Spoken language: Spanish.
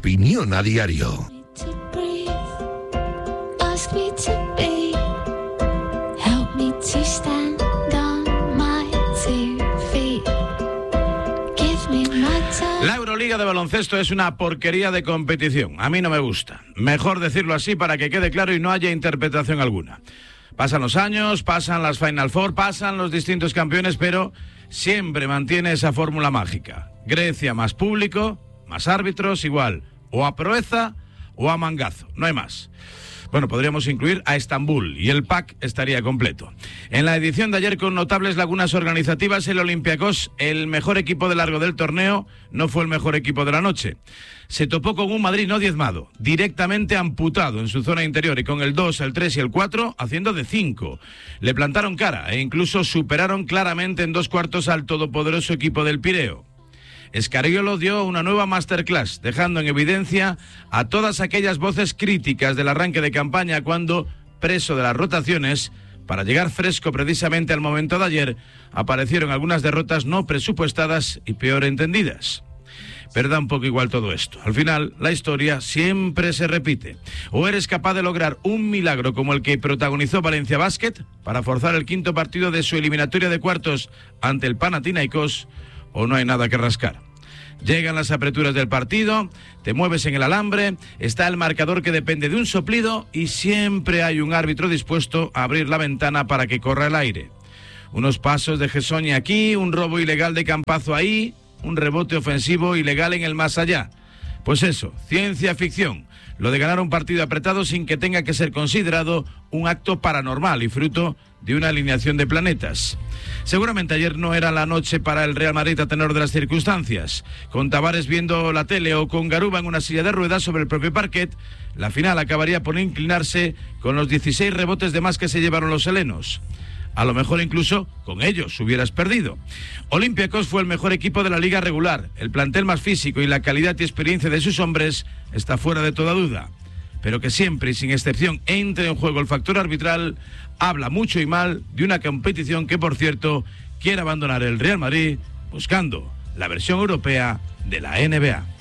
Opinión a diario. La Euroliga de baloncesto es una porquería de competición. A mí no me gusta. Mejor decirlo así para que quede claro y no haya interpretación alguna. Pasan los años, pasan las Final Four, pasan los distintos campeones, pero siempre mantiene esa fórmula mágica. Grecia más público, más árbitros, igual. O a proeza o a mangazo. No hay más. Bueno, podríamos incluir a Estambul y el pack estaría completo. En la edición de ayer, con notables lagunas organizativas, el Olympiacos, el mejor equipo de largo del torneo, no fue el mejor equipo de la noche. Se topó con un Madrid no diezmado, directamente amputado en su zona interior y con el 2, el 3 y el 4 haciendo de 5. Le plantaron cara e incluso superaron claramente en 2 cuartos al todopoderoso equipo del Pireo. Scariolo dio una nueva masterclass, dejando en evidencia a todas aquellas voces críticas del arranque de campaña cuando, preso de las rotaciones, para llegar fresco precisamente al momento de ayer, aparecieron algunas derrotas no presupuestadas y peor entendidas. Pero da un poco igual todo esto. Al final, la historia siempre se repite. O eres capaz de lograr un milagro como el que protagonizó Valencia Basket para forzar el 5º partido de su eliminatoria de cuartos ante el Panathinaikos, o no hay nada que rascar. Llegan las aperturas del partido, te mueves en el alambre, está el marcador que depende de un soplido y siempre hay un árbitro dispuesto a abrir la ventana para que corra el aire. Unos pasos de Gessoñi aquí, un robo ilegal de Campazzo ahí, un rebote ofensivo ilegal en el más allá. Pues eso, ciencia ficción. Lo de ganar un partido apretado sin que tenga que ser considerado un acto paranormal y fruto de una alineación de planetas. Seguramente ayer no era la noche para el Real Madrid a tenor de las circunstancias. Con Tavares viendo la tele o con Garuba en una silla de ruedas sobre el propio parquet, la final acabaría por inclinarse con los 16 rebotes de más que se llevaron los helenos. A lo mejor incluso con ellos hubieras perdido. Olympiacos fue el mejor equipo de la liga regular. El plantel más físico y la calidad y experiencia de sus hombres está fuera de toda duda. Pero que siempre y sin excepción entre en juego el factor arbitral habla mucho y mal de una competición que, por cierto, quiere abandonar el Real Madrid buscando la versión europea de la NBA.